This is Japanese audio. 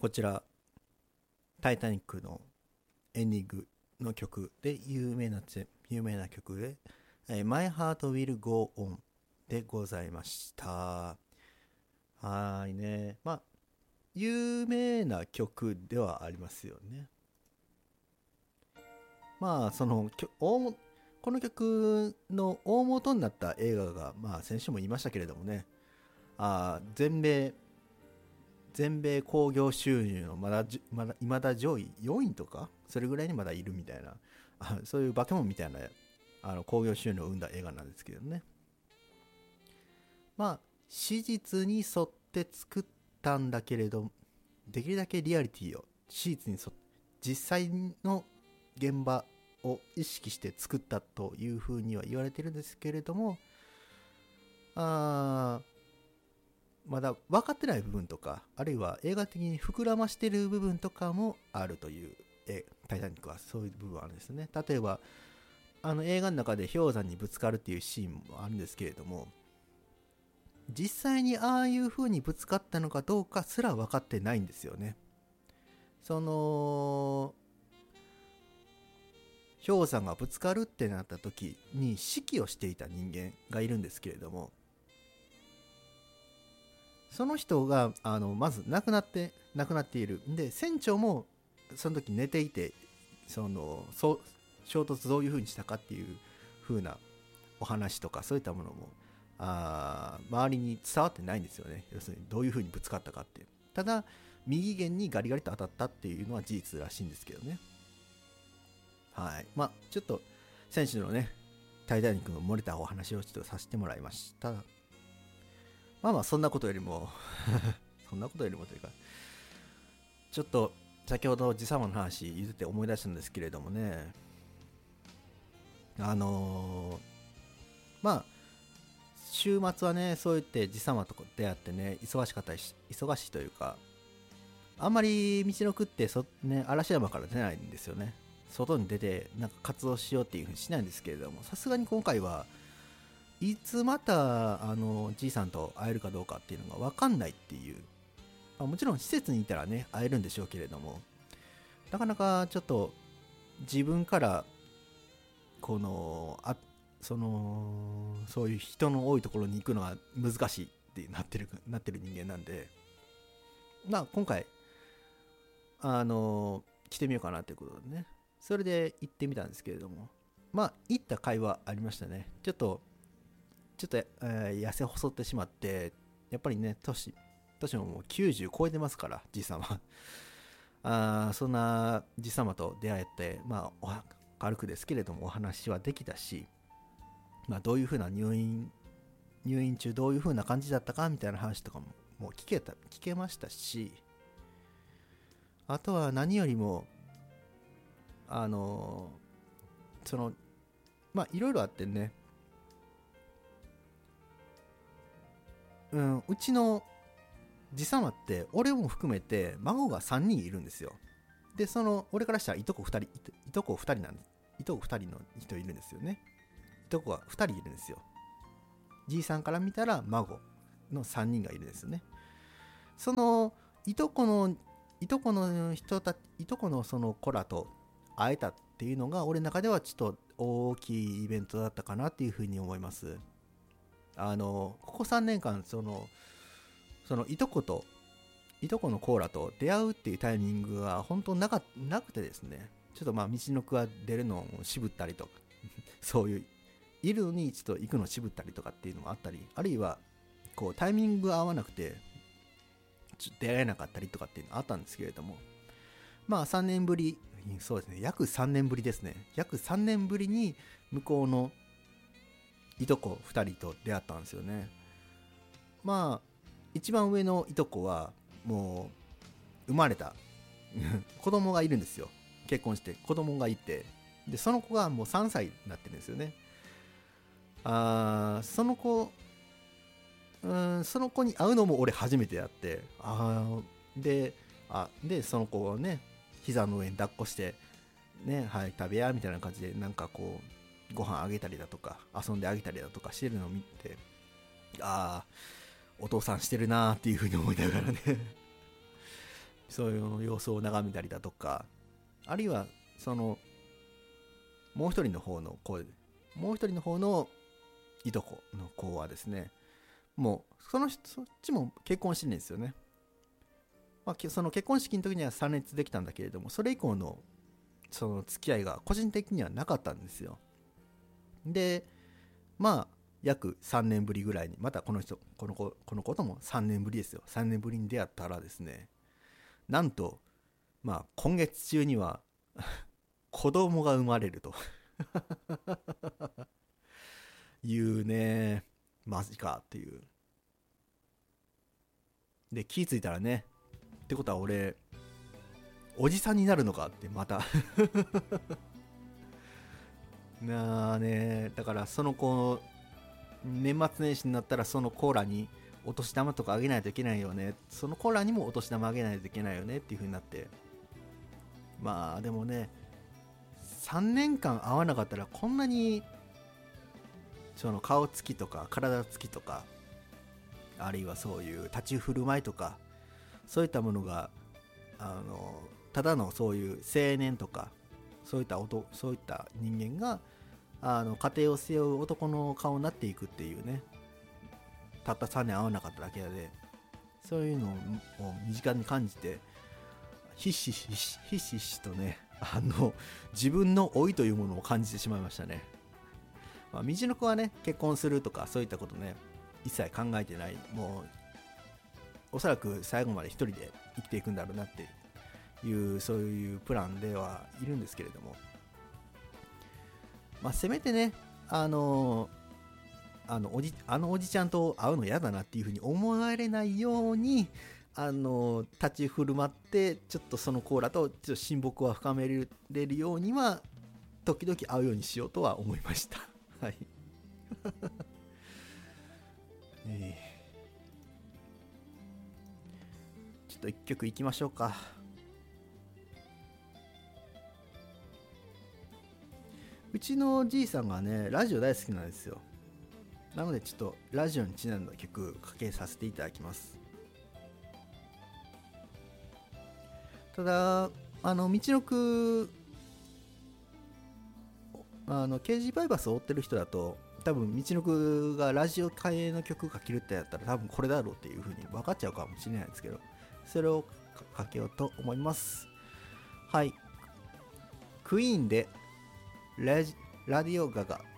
こちらタイタニックのエンディングの曲で有名な曲で、My Heart Will Go On でございました。はいね。まあ有名な曲ではありますよね。まあこの曲の大元になった映画が、まあ先週も言いましたけれどもね、全米興行収入のまだ上位4位とかそれぐらいにまだいるみたいな、そういう化け物みたいな興行収入を生んだ映画なんですけどね。まあ史実に沿って作ったんだけれど、できるだけリアリティを史実に沿って実際の現場を意識して作ったというふうには言われてるんですけれども、まだ分かってない部分とか、あるいは映画的に膨らましてる部分とかもあるという、タイタニックはそういう部分あるんですね。例えば映画の中で氷山にぶつかるっていうシーンもあるんですけれども、実際にああいう風にぶつかったのかどうかすら分かってないんですよね。氷山がぶつかるってなった時に指揮をしていた人間がいるんですけれども、その人がまず亡くなっているんで、船長もその時寝ていて、衝突どういう風にしたかっていう風なお話とかそういったものも周りに伝わってないんですよね。要するにどういう風にぶつかったかって。ただ右舷にガリガリと当たったっていうのは事実らしいんですけどね。はい。まあちょっと選手のねタイタニックの漏れたお話をちょっとさせてもらいました。まあそんなことよりもそんなことよりもというか、ちょっと先ほど時差の話言ってて思い出したんですけれどもね、まあ週末はねそう言って時差と出会ってね忙しいというか、あんまり道のくって嵐山から出ないんですよね。外に出てなんか活動しようっていうふうにしないんですけれども、さすがに今回はいつまたじいさんと会えるかどうかっていうのが分かんないっていう、もちろん施設にいたらね会えるんでしょうけれども、なかなかちょっと自分からそういう人の多いところに行くのが難しいってなってる人間なんで、今回来てみようかなということでね、それで行ってみたんですけれども、行った甲斐はありましたね。ちょっと、痩せ細ってしまって、やっぱりね年ももう90超えてますから、じいさまそんなじいさまと出会えて、軽くですけれどもお話はできたし、どういう風な入院中どういう風な感じだったかみたいな話とかもう聞けましたし、あとは何よりもいろいろあってね、うちのじさまって俺も含めて孫が3人いるんですよ。で俺からしたらいとこ2人の人いるんですよね。いとこが2人いるんですよ。じいさんから見たら孫の3人がいるんですよね。そのいとこのその子らと会えたっていうのが俺の中ではちょっと大きいイベントだったかなっていうふうに思います。ここ3年間そのいとこのコーラと出会うっていうタイミングが本当なくてですね、ちょっと道のくは出るのを渋ったりとかそういういるのにちょっと行くの渋ったりとかっていうのもあったり、あるいはタイミングが合わなくてちょっと出会えなかったりとかっていうのがあったんですけれども、3年ぶり、そうですね、約3年ぶりですね。約3年ぶりに向こうのいとこ2人と出会ったんですよね。一番上のいとこはもう生まれた子供がいるんですよ。結婚して子供がいて、でその子がもう3歳になってるんですよね。その子に会うのも俺初めてやって、でその子をね膝の上に抱っこしてね、はい食べやみたいな感じでなんかご飯あげたりだとか遊んであげたりだとかしてるのを見て、お父さんしてるなーっていう風に思いながらねそういう様子を眺めたりだとか、あるいはそのもう一人の方のいとこの子はですね、もうそっちも結婚してるんですよね。その結婚式の時には参列できたんだけれども、それ以降のその付き合いが個人的にはなかったんですよ。で、約3年ぶりぐらいに、またこの子とも3年ぶりですよ。3年ぶりに出会ったらですね、なんと、今月中には子供が生まれるというね、マジかっていう。で、気づいたらね、ってことは俺、おじさんになるのかってまたなあね、だからその子、年末年始になったらそのコーラにお年玉とかあげないといけないよね、そのコーラにもお年玉あげないといけないよねっていう風になって、でもね、3年間会わなかったらこんなにその顔つきとか体つきとか、あるいはそういう立ち振る舞いとか、そういったものがただのそういう青年とかそういった人間が家庭を背負う男の顔になっていくっていうね、たった3年会わなかっただけで、そういうのを身近に感じて、ひしひしとね、自分の老いというものを感じてしまいましたね。道の子はね、結婚するとかそういったことね、一切考えてない。もうおそらく最後まで一人で生きていくんだろうなっていう、そういうプランではいるんですけれども、せめてね、おじちゃんと会うの嫌だなっていうふうに思われないように、立ち振る舞って、ちょっとそのコーラとちょっと親睦は深めれるようには、時々会うようにしようとは思いました。はい。ちょっと一曲いきましょうか。うちのじいさんがね、ラジオ大好きなんですよ。なのでちょっとラジオにちなんだ曲かけさせていただきます。ただ道のくKG バイパスを追ってる人だと、多分道のくがラジオ系の曲かけるってやったら多分これだろうっていう風に分かっちゃうかもしれないですけど、それをかけようと思います。はい、クイーンでラディオガガ。